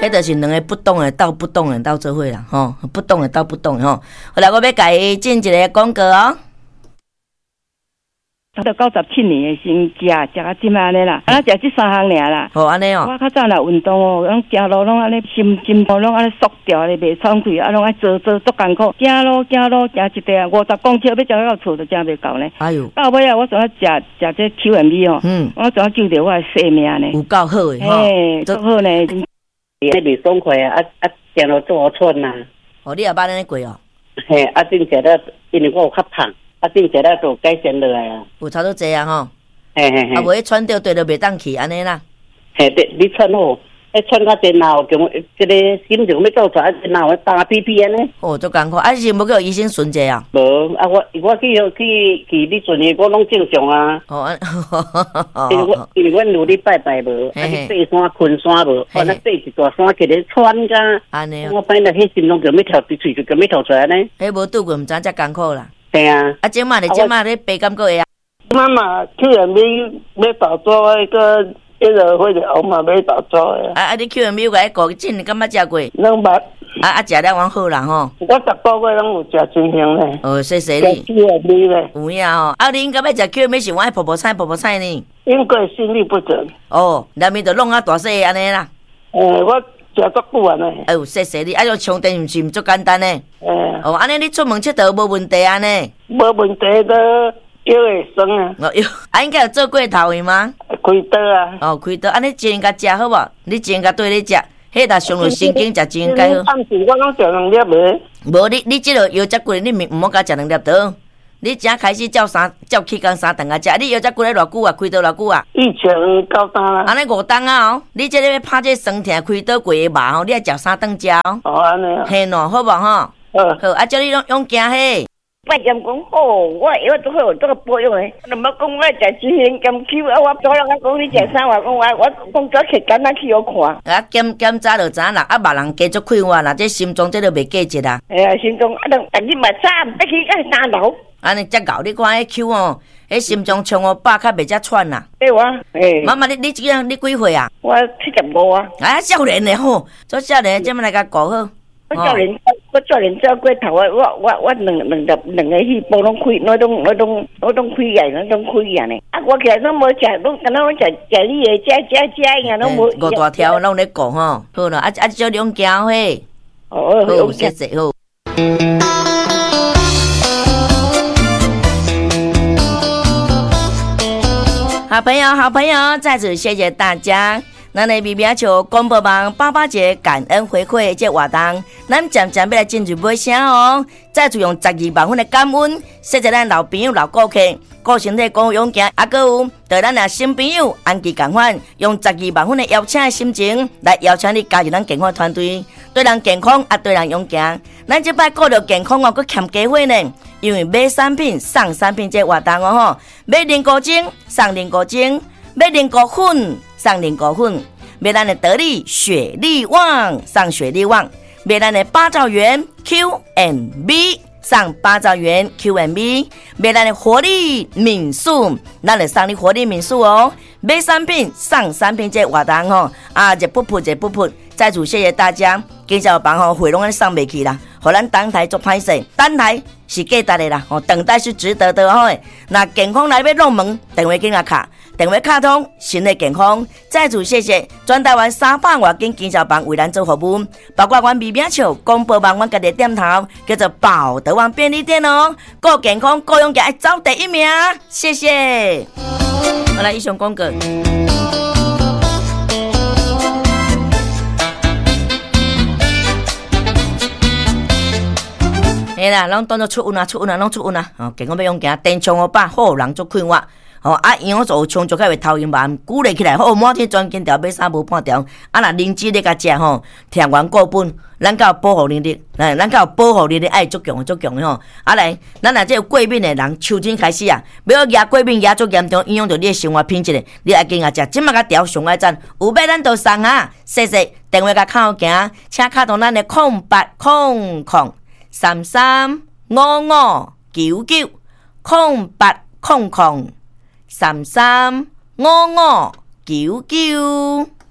迄就是两个不动的斗不动的斗做伙啦，吼，不动的斗不动的吼。后来我要甲伊进一个广告哦。 差不多97年的先食到即安尼啦，食这3项尔啦。 好安尼哦。 我较早若运动哦，拢行路拢安尼心拢安尼缩掉咧，袂喘气，拢爱做足艰苦。行路行一地50公尺，要食到厝都食袂到呢。 哎呦！ 到尾啊，我总要食这 QMB 哦，我总要救着我的性命呢。 有够好诶，吼， 足好呢。 你袂爽快啊！行路做喘呐。 哦，你也捌安尼过哦？ 嘿，真食了，因为我有较胖。真食了就改善落来啊！ 有差不多济啊吼， 嘿， 啊，无喘着对着袂当去安尼啦。 嘿，对，你喘好，喘到电脑，这个心情要做出来，电脑打屁屁安尼。 哦，足艰苦，啊，是无叫医生巡者啊？ 无啊，我去你阵的，我拢正常啊。 哦， 因为阮有咧拜拜无，啊，去爬山、困山无，啊，那爬一大山起来喘甲。 安尼。 我反正迄心中就要跳，一喙就要跳出来呢。 迄无拄过，毋知遮艰苦啦。 对啊， 啊，即马咧爬敢过会啊？ 妈妈去人民要打做那个婴儿会的，我嘛要打做的。 你去人民个顾诊，敢捌食过？ 拢捌。 食了往好啦吼。 我10个月拢有食真香咧。 哦，谢谢你。 去人民咧。 有影吼，你应该要食去人民是我爱婆婆菜呢。 因为心律不整。 哦，内面就弄啊大细安尼啦。 我食足久安尼。 哎呦，谢谢你，用充电是毋足简单呢。哦，安尼你出门佚佗无问题安尼。 无问题都腰会酸啊。 哦哟，应该有做过头的吗？ 开刀啊。 哦，开刀，安尼钱甲食好无？你钱甲对你食，迄若上了神经食钱该好。 暗时我拢食2粒的。 无你即落腰只骨你毋好甲食2粒倒。你正开始照起工3顿啊食，你腰只骨咧偌久啊？开刀偌久啊 ？1前9顿啊。 安尼5顿啊哦，你即个要拍这酸痛开刀过的肉吼，你爱食3顿食哦。 哦，安尼啊。 嘿喏，好无吼？好，叫你用行嘿。 我讲我都会有这个保养诶。那么讲我食金元金口啊，我早人讲你食啥话，讲我讲早起简单去我看。 检查就知啦，别人加足快活啦，这心脏这都袂过节啦。 心脏但你嘛早要去3楼。 安尼才搞，你看迄口哦，迄心脏冲100较袂遮喘啦。 对哇， 妈妈，你这样你几岁啊？ 我75啊。 少年的吼，做少年这么来甲顾好。 我少年照过头啊！我两个细胞拢开，我拢开眼，我拢开眼呢。我其实拢无食，拢敢若我食你的食呀，拢无。 5大条拢咧顾吼，好了，叫你用行嘿。 哦， 好，谢谢好。好朋友，再次谢谢大家。咱的米饼球广播网88节感恩回馈这活动，咱渐渐要来进入尾声哦。再次用12万分的感恩，谢谢咱老朋友、老顾客、顾身体、顾勇健，还有对咱的新朋友安吉共款，用12万分的邀请的心情来邀请你加入咱健康团队，对人健康对人勇健。咱这摆顾着健康佫欠机会呢，因为买产品送产品这活动哦吼，买人工精送人工精，买人工粉送人工粉，买咱的得力雪力旺送雪力旺，买咱的8兆元 QMB 送8兆元 QMB， 买咱的活力民宿，咱就送你活力民宿哦。买产品送产品这活动吼，一噗噗，再次谢谢大家。经销房吼会拢安送袂去啦，互咱等台做歹势，等台是价值的啦，等待是值得的吼。那健康来要入门，电话紧啊卡。电话卡通，身体健康。再次谢谢全台湾300外间经销房为咱做服务，包括阮米饼球广播网，阮家己店头叫做宝德旺便利店哦。顾健康，顾勇健，走第1名，谢谢。好来，以上广告。嘿啦，拢当作出运啊，拢出运啊！健康要勇健，电冲500，好人做快活。羊做冲就较会头晕慢，鼓励起来好，满天钻金条，买衫无半条。若灵芝咧甲食吼，听完过本，咱较有保护能力，咱较有保护力的爱足强的吼。来，咱若这有过敏的人，秋天开始啊，要压过敏压足严重，影响到你的生活品质的，你爱紧啊食，即马甲调上爱赞，有买咱就送啊！谢谢，电话甲卡号行，请卡动咱的0800335599，0800335599。